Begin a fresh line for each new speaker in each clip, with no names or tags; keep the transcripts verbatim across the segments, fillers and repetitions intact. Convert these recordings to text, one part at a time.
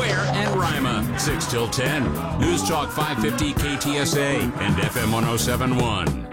Ware and Rima, six till ten. News Talk five fifty K T S A and F M one oh seven point one.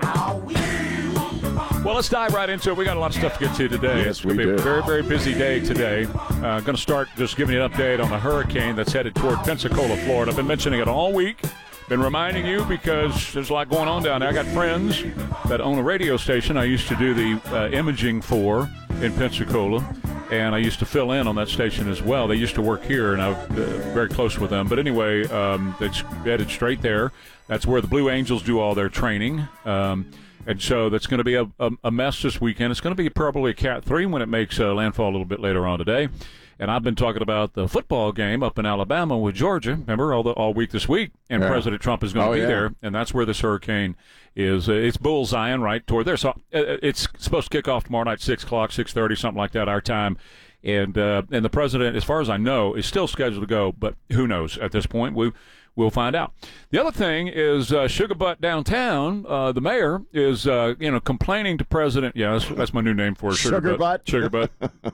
Well, let's dive right into it. We got a lot of stuff to get to today.
Yes,
it's going
we
to be
do.
a very, very busy day today. Uh, going to start just giving you an update on the hurricane that's headed toward Pensacola, Florida. I've been mentioning it all week. Been reminding you because there's a lot going on down there. I got friends that own a radio station I used to do the uh, imaging for in Pensacola, and I used to fill in on that station as well. They used to work here, and I'm uh, very close with them. But anyway, um, it's headed straight there. That's where the Blue Angels do all their training. Um, and so that's going to be a, a, a mess this weekend. It's going to be probably a Cat three when it makes uh, landfall a little bit later on today. And I've been talking about the football game up in Alabama with Georgia, remember, all the, all week this week. And
yeah.
President Trump is going to
oh,
be
yeah.
there, and that's where this hurricane is. Uh, it's bullseyeing right toward there. So uh, it's supposed to kick off tomorrow night, six o'clock, six thirty, something like that, our time. And uh, and the president, as far as I know, is still scheduled to go, but who knows at this point. We, we'll find out. The other thing is uh, Sugar Butt downtown, uh, the mayor, is uh, you know complaining to President. Yeah, that's, that's my new name for her, Sugar,
Sugar
Butt.
Butt.
Sugar Butt.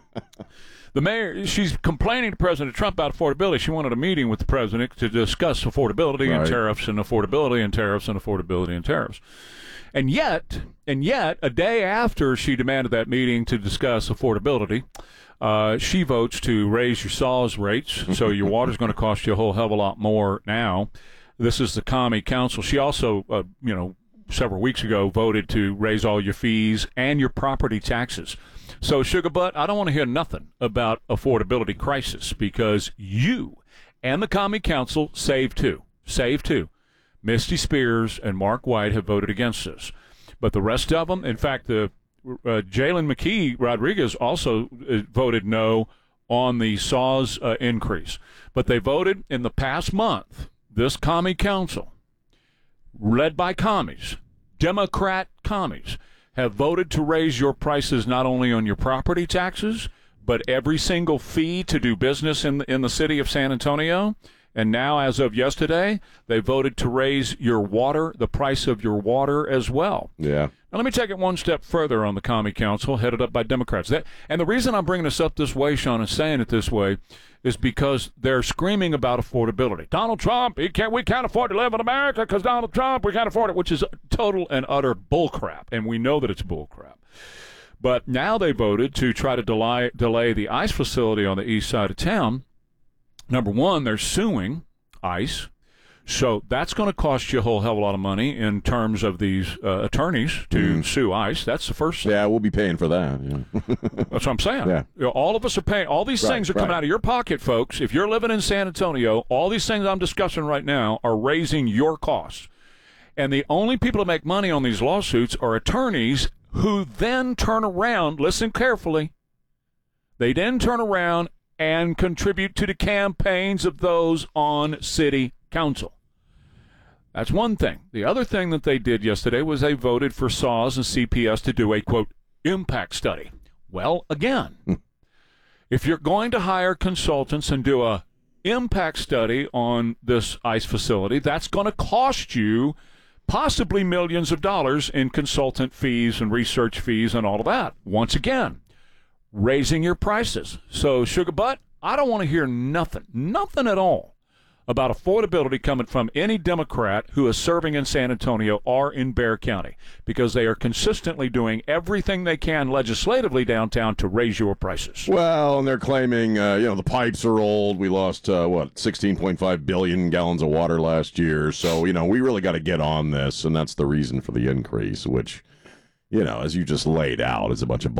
The mayor, she's complaining to President Trump about affordability. She wanted a meeting with the president to discuss affordability
Right.
and tariffs and affordability and tariffs and affordability and tariffs. And yet, and yet, a day after she demanded that meeting to discuss affordability, uh, she votes to raise your S A W S rates, so your water's going to cost you a whole hell of a lot more now. This is the Commie Council. She also, uh, you know, several weeks ago voted to raise all your fees and your property taxes. So, Sugar Butt, I don't want to hear nothing about affordability crisis because you and the Commie Council, save two, save two. Misty Spears and Mark White have voted against this. But the rest of them, in fact, the uh, Jalen McKee Rodriguez also uh, voted no on the S A W S uh, increase. But they voted in the past month, this Commie Council, led by commies, Democrat commies, have voted to raise your prices not only on your property taxes, but every single fee to do business in the, in the city of San Antonio. And now, as of yesterday, they voted to raise your water, the price of your water as well.
Yeah.
Now, let me take it one step further on the Commie Council, headed up by Democrats. That, and the reason I'm bringing this up this way, Sean, and saying it this way, is because they're screaming about affordability. Donald Trump, he can't, we can't afford to live in America because Donald Trump, we can't afford it, which is total and utter bullcrap, and we know that it's bullcrap. But now they voted to try to delay, delay the ICE facility on the east side of town. Number one, they're suing ICE. So that's going to cost you a whole hell of a lot of money in terms of these uh, attorneys to mm. sue ICE. That's the first thing.
Yeah, we'll be paying for that. Yeah.
That's what I'm saying.
Yeah.
You know, all of us are paying. All these
right,
things are coming
right.
out of your pocket, folks. If you're living in San Antonio, all these things I'm discussing right now are raising your costs. And the only people that make money on these lawsuits are attorneys who then turn around, listen carefully, they then turn around and contribute to the campaigns of those on city council. That's one thing. The other thing that they did yesterday was they voted for S A W S and C P S to do a, quote, impact study. Well, again, if you're going to hire consultants and do a impact study on this ICE facility, that's going to cost you possibly millions of dollars in consultant fees and research fees and all of that. Once again, raising your prices. So, Sugar Butt, I don't want to hear nothing, nothing at all about affordability coming from any Democrat who is serving in San Antonio or in Bexar County, because they are consistently doing everything they can legislatively downtown to raise your prices.
Well, and they're claiming, uh, you know, the pipes are old. We lost, uh, what, sixteen point five billion gallons of water last year. So, you know, we really got to get on this, and that's the reason for the increase, which, you know, as you just laid out, is a bunch of